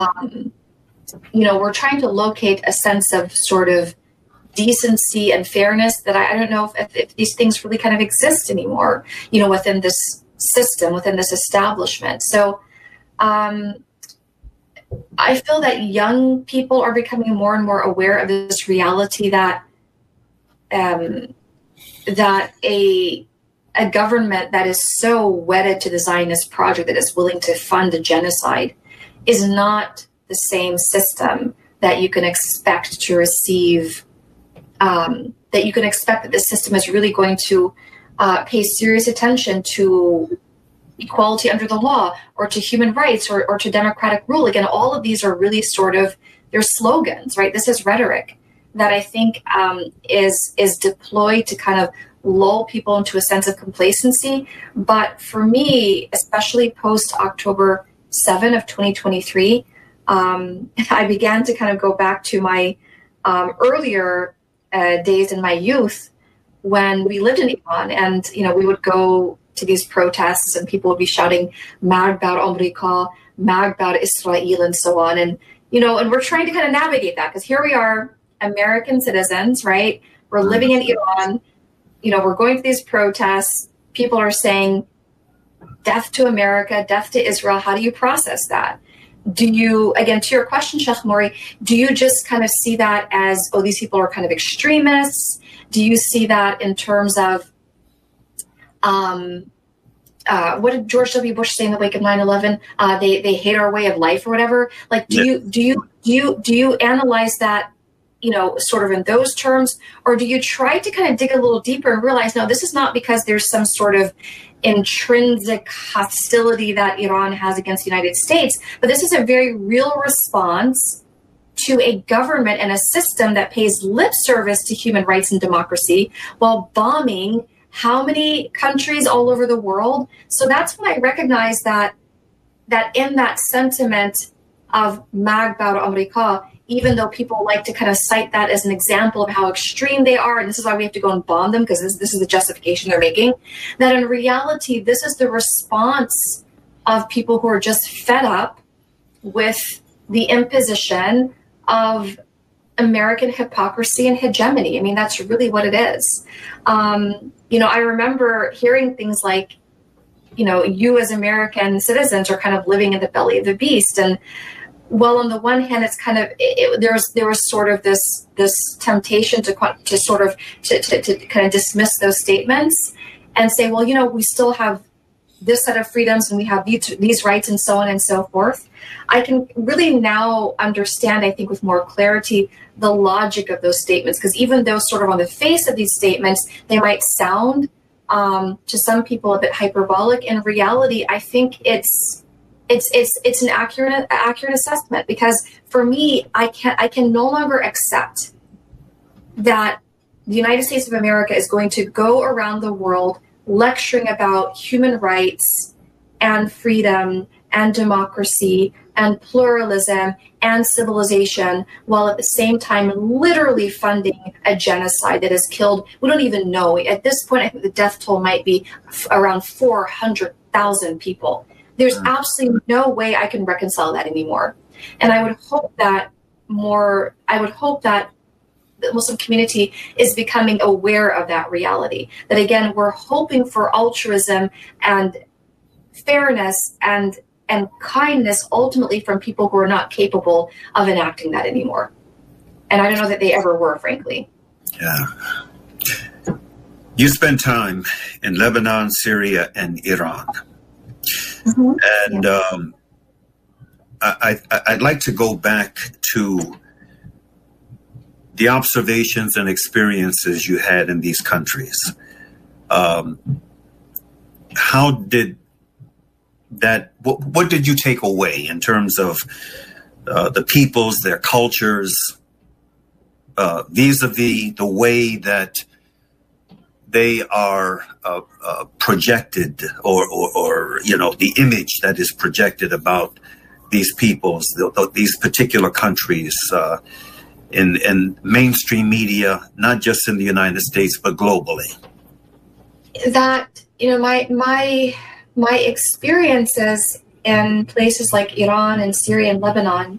we're trying to locate a sense of sort of decency and fairness that I don't know if these things really kind of exist anymore, within this system, within this establishment. So I feel that young people are becoming more and more aware of this reality that that a government that is so wedded to the Zionist project that is willing to fund a genocide is not the same system that you can expect to receive, that you can expect that the system is really going to pay serious attention to equality under the law or to human rights or to democratic rule. Again, all of these are really sort of, they're slogans, right? This is rhetoric that I think is deployed to kind of lull people into a sense of complacency. But for me, especially post October 7 of 2023, I began to kind of go back to my earlier days in my youth when we lived in Iran, and we would go to these protests and people would be shouting "Mag bar Amerika, Mag bar Israel," and so on. And and we're trying to kind of navigate that because here we are, American citizens, right? We're living in Iran. We're going to these protests. People are saying death to America, death to Israel. How do you process that? Do you, again, to your question, Sheikh Mori, do you just kind of see that as, oh, these people are kind of extremists? Do you see that in terms of, what did George W. Bush say in the wake of 9/11? They hate our way of life or whatever. Like, do you analyze that, sort of in those terms, or do you try to kind of dig a little deeper and realize, no, this is not because there's some sort of intrinsic hostility that Iran has against the United States, but this is a very real response to a government and a system that pays lip service to human rights and democracy while bombing how many countries all over the world. So that's when I recognize that in that sentiment of Mag bar Amerika, even though people like to kind of cite that as an example of how extreme they are, and this is why we have to go and bomb them because this is the justification they're making, that in reality, this is the response of people who are just fed up with the imposition of American hypocrisy and hegemony. I mean, that's really what it is. I remember hearing things like, you as American citizens are kind of living in the belly of the beast. And well, on the one hand, it's kind of there was sort of this temptation to kind of dismiss those statements and say, well, we still have this set of freedoms and we have these rights and so on and so forth. I can really now understand, I think, with more clarity, the logic of those statements, because even though sort of on the face of these statements they might sound to some people a bit hyperbolic, in reality, I think it's an accurate assessment, because for me, I can no longer accept that the United States of America is going to go around the world lecturing about human rights and freedom and democracy and pluralism and civilization, while at the same time literally funding a genocide that has killed, we don't even know. At this point, I think the death toll might be around 400,000 people. There's absolutely no way I can reconcile that anymore. And I would hope that the Muslim community is becoming aware of that reality. That again, we're hoping for altruism and fairness and kindness ultimately from people who are not capable of enacting that anymore. And I don't know that they ever were, frankly. Yeah. You spent time in Lebanon, Syria, and Iran. Mm-hmm. And I'd like to go back to the observations and experiences you had in these countries. How did that, what did you take away in terms of the peoples, their cultures, vis-a-vis the way that they are projected, or the image that is projected about these peoples, these particular countries, in mainstream media, not just in the United States, but globally? That, my experiences in places like Iran and Syria and Lebanon,